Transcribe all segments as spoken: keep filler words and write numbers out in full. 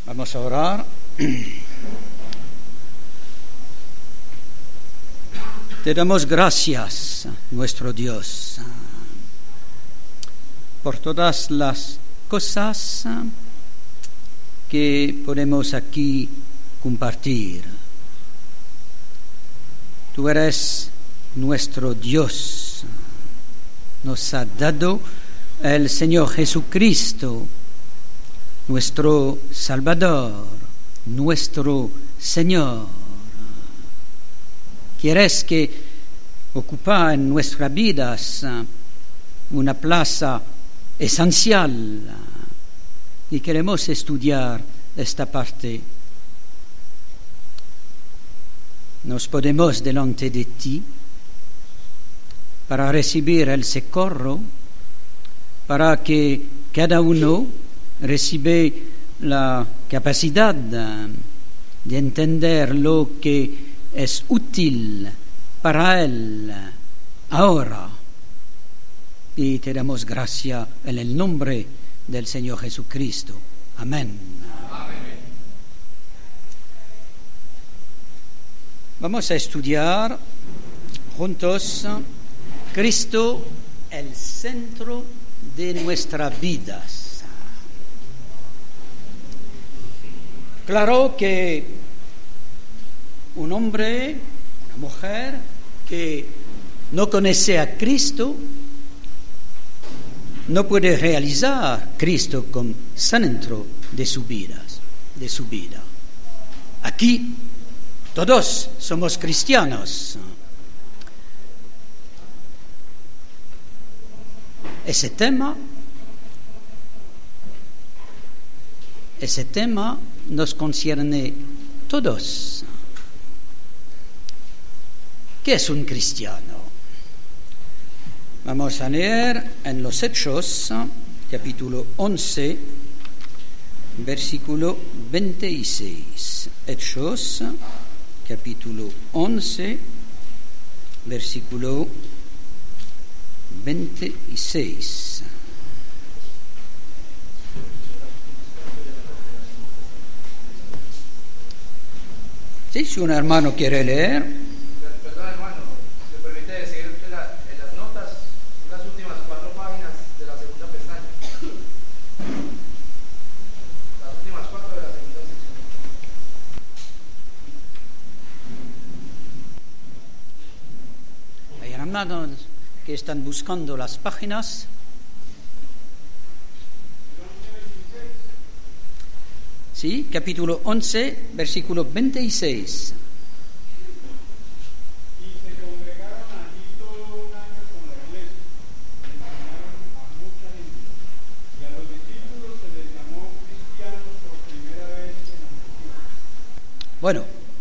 Vamos a orar. Te damos gracias, nuestro Dios, por todas las cosas que podemos aquí compartir. Tú eres nuestro Dios. Nos ha dado el Señor Jesucristo, nuestro Salvador, nuestro Señor. Quieres que ocupa en nuestras vidas una plaza esencial y queremos estudiar esta parte. Nos ponemos delante de ti para recibir el socorro, para que cada uno reciba la capacidad de entender lo que es útil para él ahora. Y te damos gracias en el nombre del Señor Jesucristo. Amén. Amén. Vamos a estudiar juntos Cristo, el centro de nuestras vidas. Claro que un hombre, una mujer que no conoce a Cristo no puede realizar Cristo como centro de su vida, de su vida. Aquí todos somos cristianos. Ese tema, ese tema nos concierne todos. ¿Qué es un cristiano? Vamos a leer en los Hechos, capítulo once, versículo veintiséis. Hechos, capítulo once, versículo veintiséis. ¿Sí? Si un hermano quiere leer. Perdón, hermano, si me permite decir que la, en las notas, las últimas cuatro páginas de la segunda pestaña. Las últimas cuatro de la segunda sección. Hay hermanos que están buscando las páginas. Sí, capítulo once, versículo veintiséis. Y se congregaron allí todo un año con la iglesia, y enseñaron a mucha gente, y a los discípulos se les llamó cristianos por primera vez en Antioquía. Bueno,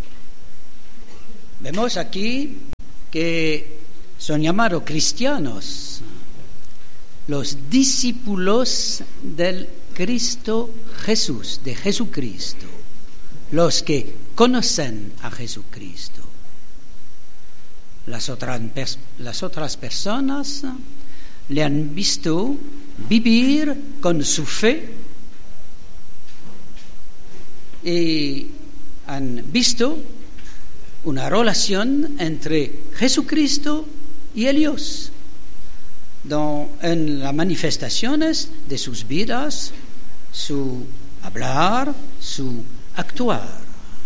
vemos aquí que son llamados cristianos los discípulos del Cristo Jesús, de Jesucristo, los que conocen a Jesucristo. Las otras, las otras personas le han visto vivir con su fe y han visto una relación entre Jesucristo y ellos don, en las manifestaciones de sus vidas, su hablar, su actuar.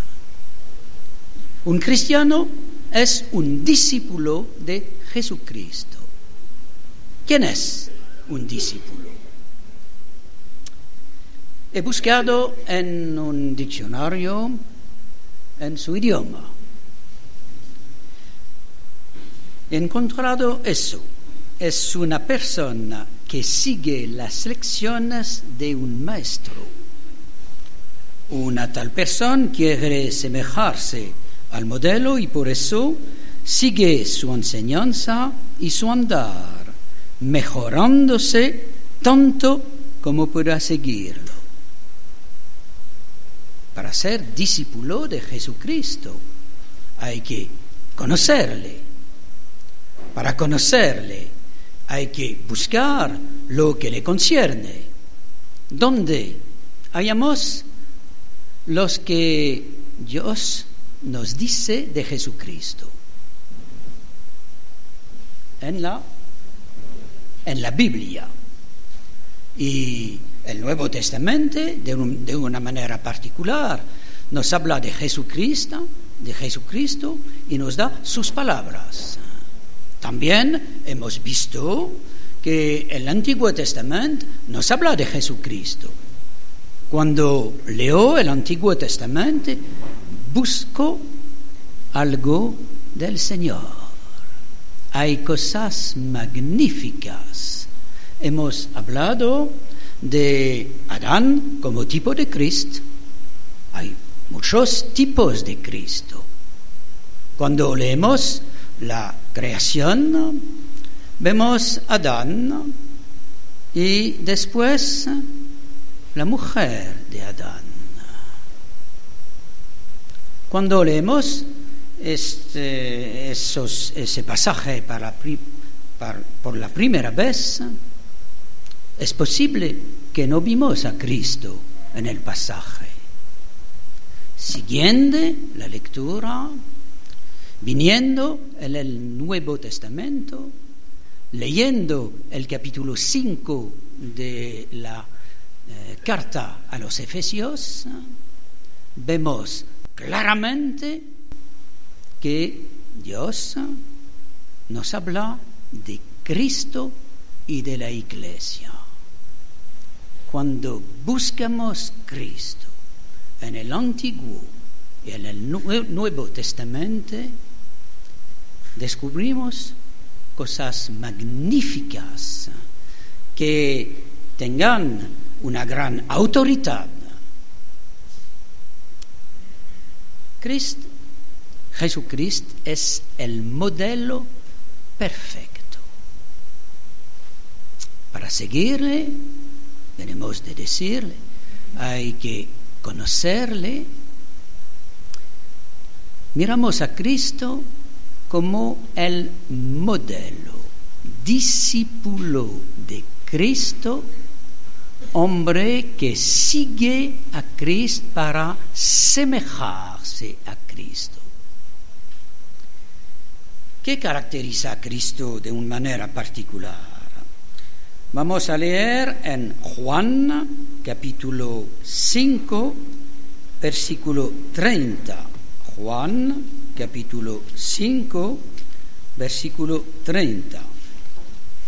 Un cristiano es un discípulo de Jesucristo. ¿Quién es un discípulo? He buscado en un diccionario en su idioma. He encontrado eso. Es una persona que sigue las lecciones de un maestro. Una tal persona quiere asemejarse al modelo y por eso sigue su enseñanza y su andar, mejorándose tanto como pueda seguirlo. Para ser discípulo de Jesucristo hay que conocerle. Para conocerle hay que buscar lo que le concierne. ¿Dónde hallamos los que Dios nos dice de Jesucristo en la, en la Biblia. Y el Nuevo Testamento, de, un, de una manera particular, nos habla de Jesucristo, de Jesucristo y nos da sus palabras. También hemos visto que el Antiguo Testamento nos habla de Jesucristo. Cuando leo el Antiguo Testamento, busco algo del Señor. Hay cosas magníficas. Hemos hablado de Adán como tipo de Cristo. Hay muchos tipos de Cristo. Cuando leemos la creación, vemos a Adán y después la mujer de Adán. Cuando leemos este, esos, ese pasaje para, para, por la primera vez, es posible que no vimos a Cristo en el pasaje. Siguiendo la lectura, viniendo en el Nuevo Testamento, leyendo el capítulo cinco de la eh, carta a los Efesios, vemos claramente que Dios nos habla de Cristo y de la Iglesia. Cuando buscamos Cristo en el Antiguo y en el Nuevo Testamento, descubrimos cosas magníficas que tengan una gran autoridad. Cristo, Jesucristo es el modelo perfecto. Para seguirle, tenemos de decirle, hay que conocerle. Miramos a Cristo como el modelo, discípulo de Cristo, hombre que sigue a Cristo para semejarse a Cristo. ¿Qué caracteriza a Cristo de una manera particular? Vamos a leer en Juan capítulo cinco, versículo treinta. Juan capítulo cinco, versículo treinta.